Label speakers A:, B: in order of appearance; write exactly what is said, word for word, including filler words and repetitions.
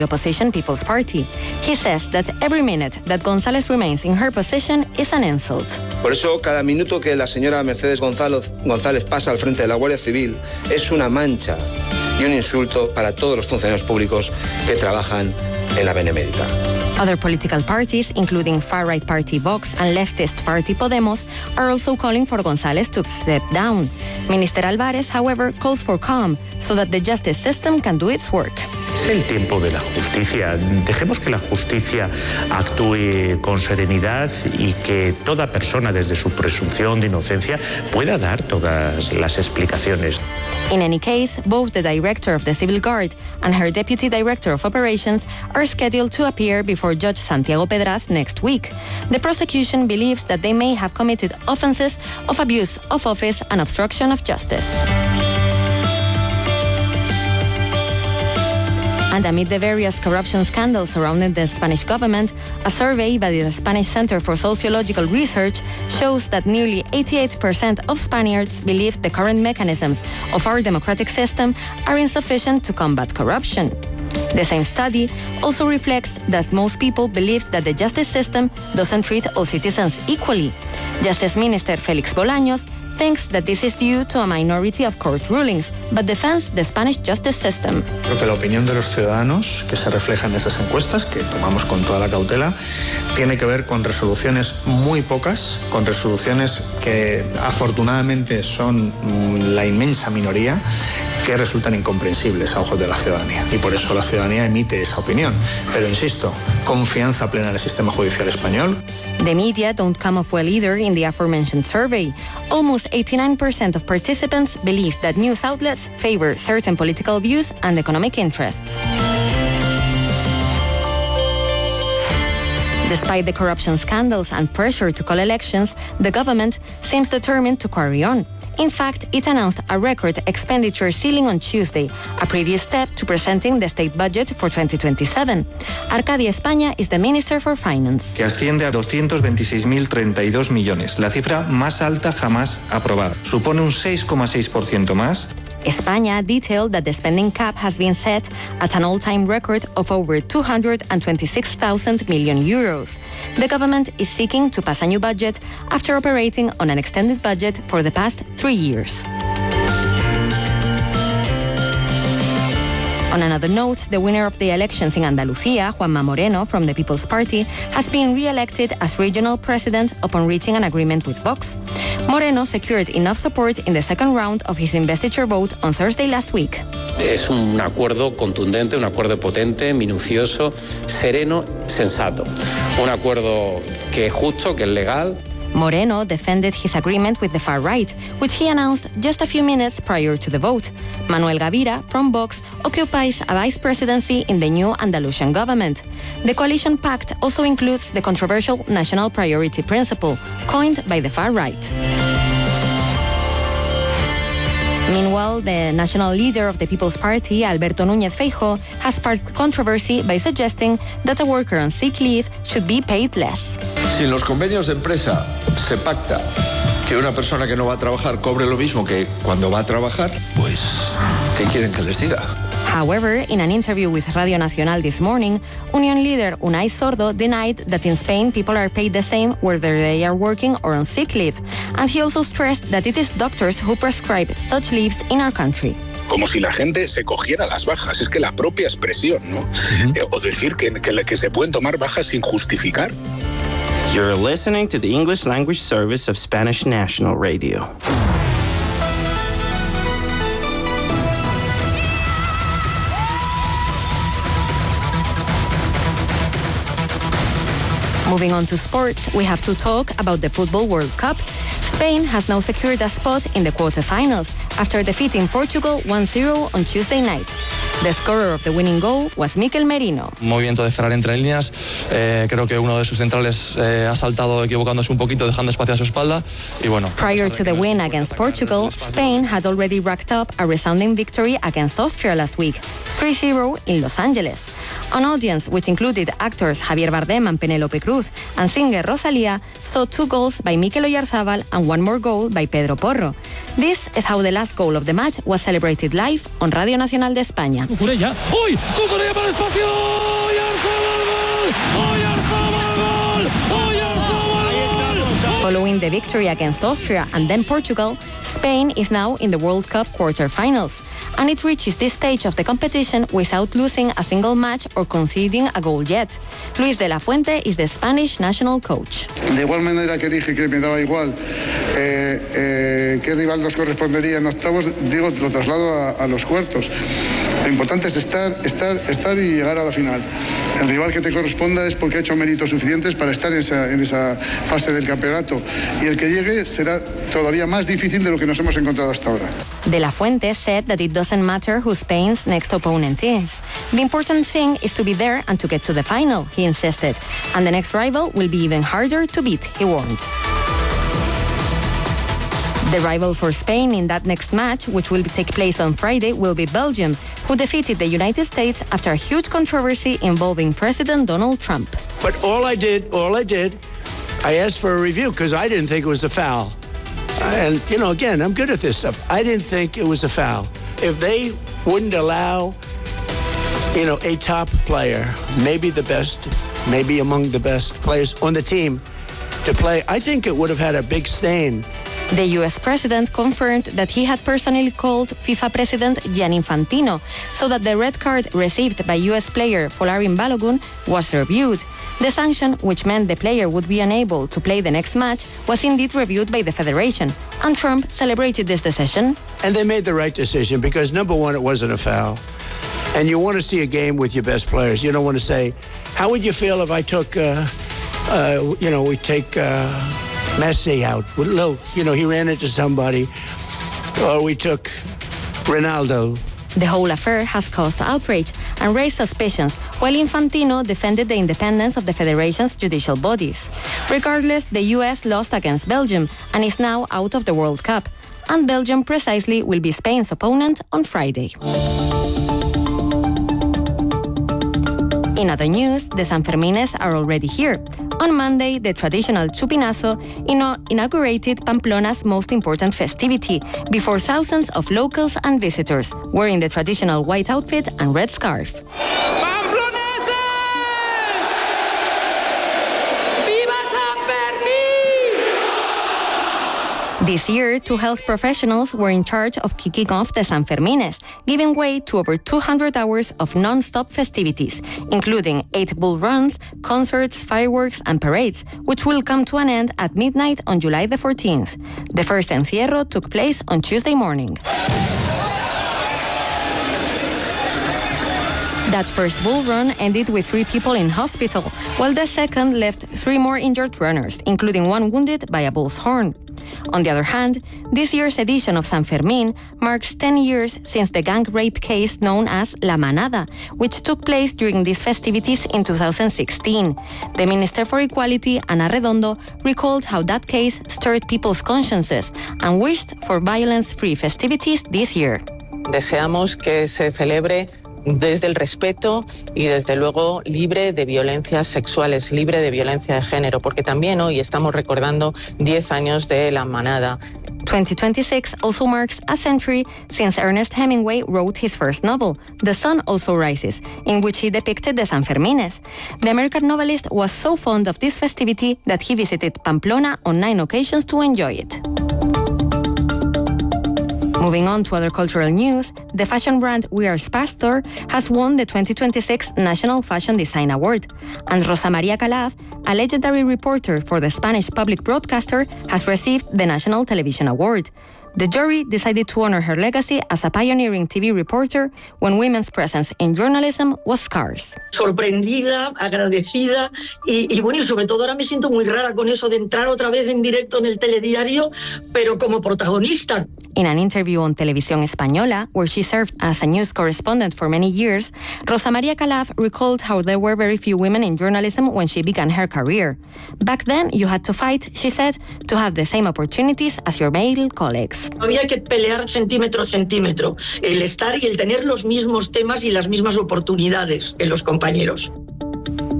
A: the opposition People's Party. He says that every minute that González remains in her position is an insult.
B: Por eso, cada minuto que la señora Mercedes González, González pasa al frente de la Guardia Civil es una mancha y un insulto para todos los funcionarios públicos que trabajan en la Benemérita.
A: Other political parties, including far-right party Vox and leftist party Podemos, are also calling for González to step down. Minister Álvarez, however, calls for calm so that the justice system can do its work.
C: Es el tiempo de la justicia. Dejemos que la justicia actúe con serenidad y que toda persona, desde su presunción de inocencia, pueda dar todas las explicaciones.
A: In any case, both the director of the Civil Guard and her deputy director of operations are scheduled to appear before Judge Santiago Pedraz next week. The prosecution believes that they may have committed offenses of abuse of office and obstruction of justice. And amid the various corruption scandals surrounding the Spanish government, a survey by the Spanish Center for Sociological Research shows that nearly eighty-eight percent of Spaniards believe the current mechanisms of our democratic system are insufficient to combat corruption. The same study also reflects that most people believe that the justice system doesn't treat all citizens equally. Justice Minister Félix Bolaños thinks that this is due to a minority of court rulings, but defends the Spanish justice system.
D: Creo que la opinión de los ciudadanos que se refleja en esas encuestas, que tomamos con toda la cautela, tiene que ver con resoluciones muy pocas, con resoluciones que afortunadamente son la inmensa minoría, que resultan incomprensibles a ojos de la ciudadanía. Y por eso la ciudadanía emite esa opinión. Pero insisto, confianza plena en el sistema judicial español.
A: The media don't come off well either in the aforementioned survey. Almost eighty-nine percent of participants believe that news outlets favor certain political views and economic interests. Despite the corruption scandals and pressure to call elections, the government seems determined to carry on. In fact, it announced a record expenditure ceiling on Tuesday, a previous step to presenting the state budget for twenty twenty-seven. Arcadia España is the Minister for Finance.
E: Que asciende a doscientos veintiséis mil treinta y dos millones, la cifra más alta jamás aprobada. Supone un seis coma seis por ciento más.
A: España detailed that the spending cap has been set at an all-time record of over two hundred twenty-six thousand million euros. The government is seeking to pass a new budget after operating on an extended budget for the past three years. On another note, the winner of the elections in Andalucía, Juanma Moreno from the People's Party, has been re-elected as regional president upon reaching an agreement with Vox. Moreno secured enough support in the second round of his investiture vote on Thursday last week.
F: Es un acuerdo contundente, un acuerdo potente, minucioso, sereno, sensato. Un acuerdo que es justo, que es legal.
A: Moreno defended his agreement with the far right, which he announced just a few minutes prior to the vote. Manuel Gavira, from Vox, occupies a vice presidency in the new Andalusian government. The coalition pact also includes the controversial national priority principle, coined by the far right. Meanwhile, the national leader of the People's Party, Alberto Núñez Feijóo, has sparked controversy by suggesting that a worker on sick leave should be paid less.
G: Si en los convenios de empresa se pacta que una persona que no va a trabajar cobre lo mismo que cuando va a trabajar, pues, ¿qué quieren que les diga?
A: However, in an interview with Radio Nacional this morning, Union leader Unai Sordo denied that in Spain people are paid the same whether they are working or on sick leave, and he also stressed that it is doctors who prescribe such leaves in our country.
H: Como si la gente se cogiera las bajas, es que la propia expresión, ¿no? Uh-huh. eh, o decir que, que, que se pueden tomar bajas sin justificar.
I: You're listening to the English language service of Spanish National Radio.
A: Moving on to sports, we have to talk about the Football World Cup. Spain has now secured a spot in the quarterfinals after defeating Portugal one zero on Tuesday night. The scorer of the winning goal was Mikel Merino.
J: Movimiento de Ferrari entre líneas. Eh, creo que uno de sus centrales eh, ha saltado equivocándose un poquito, dejando espacio a su espalda. Y bueno.
A: Prior to the win against Portugal, Spain had already racked up a resounding victory against Austria last week, three zero in Los Angeles. An audience which included actors Javier Bardem and Penélope Cruz and singer Rosalía saw two goals by Mikel Oyarzabal and one more goal by Pedro Porro. This is how the last goal of the match was celebrated live on Radio Nacional de España.
K: Cucurella. ¡Uy! ¡Cucurella para el espacio! ¡Y Arzabal gol! ¡Uy, Arzabal gol! ¡Uy, Arzabal gol!
A: Following the victory against Austria and then Portugal, Spain is now in the World Cup quarter-finals, and it reaches this stage of the competition without losing a single match or conceding a goal yet. Luis de la Fuente is the Spanish national coach.
L: De igual manera que dije que me daba igual eh, eh, qué rival nos correspondería en octavos, digo, lo traslado a, a los cuartos. Lo importante es estar, estar, estar y llegar a la final. El rival que te corresponda es porque ha hecho méritos suficientes para estar en esa, en esa fase del campeonato. Y el que llegue será todavía más difícil de lo que nos hemos encontrado hasta ahora.
A: De la Fuente said that it doesn't matter who Spain's next opponent is. The important thing is to be there and to get to the final, he insisted. And the next rival will be even harder to beat, he warned. The rival for Spain in that next match, which will take place on Friday, will be Belgium, who defeated the United States after a huge controversy involving President Donald Trump.
M: But all I did, all I did, I asked for a review because I didn't think it was a foul. And, you know, again, I'm good at this stuff. I didn't think it was a foul. If they wouldn't allow, you know, a top player, maybe the best, maybe among the best players on the team to play, I think it would have had a big stain.
A: The U S president confirmed that he had personally called FIFA president Gianni Infantino so that the red card received by U S player Folarin Balogun was reviewed. The sanction, which meant the player would be unable to play the next match, was indeed reviewed by the federation, and Trump celebrated this decision.
M: And they made the right decision because, number one, it wasn't a foul. And you want to see a game with your best players. You don't want to say, how would you feel if I took, uh, uh, you know, we take... Uh, Messi out. Look, you know, he ran into somebody. Or we took Ronaldo.
A: The whole affair has caused outrage and raised suspicions, while Infantino defended the independence of the federation's judicial bodies. Regardless, the U S lost against Belgium and is now out of the World Cup. And Belgium precisely will be Spain's opponent on Friday. In other news, the Sanfermines are already here. On Monday, the traditional Chupinazo inaugurated Pamplona's most important festivity before thousands of locals and visitors, wearing the traditional white outfit and red scarf. This year, two health professionals were in charge of kicking off the Sanfermines, giving way to over two hundred hours of non-stop festivities, including eight bull runs, concerts, fireworks, and parades, which will come to an end at midnight on July the fourteenth. The first encierro took place on Tuesday morning. That first bull run ended with three people in hospital, while the second left three more injured runners, including one wounded by a bull's horn. On the other hand, this year's edition of San Fermín marks ten years since the gang rape case known as La Manada, which took place during these festivities in two thousand sixteen. The Minister for Equality, Ana Redondo, recalled how that case stirred people's consciences and wished for violence-free festivities this year.
N: Deseamos que se celebre desde el respeto y desde luego libre de violencias sexuales, libre de violencia de género, porque también hoy estamos recordando diez años de La Manada.
A: twenty twenty-six also marks a century since Ernest Hemingway wrote his first novel, The Sun Also Rises, in which he depicted the Sanfermines. The American novelist was so fond of this festivity that he visited Pamplona on nine occasions to enjoy it. Moving on to other cultural news, the fashion brand We Are Spastor has won the twenty twenty-six National Fashion Design Award, and Rosa María Calaf, a legendary reporter for the Spanish public broadcaster, has received the National Television Award. The jury decided to honor her legacy as a pioneering T V reporter when women's presence in journalism was scarce.
O: Sorprendida, agradecida y, y bueno, y sobre todo ahora me siento muy rara con eso de entrar otra vez en directo en el telediario, pero como protagonista.
A: In an interview on Televisión Española, where she served as a news correspondent for many years, Rosa María Calaf recalled how there were very few women in journalism when she began her career. Back then, you had to fight, she said, to have the same opportunities as your male colleagues.
O: Había que pelear centímetro a centímetro, el estar y el tener los mismos temas y las mismas oportunidades que los compañeros.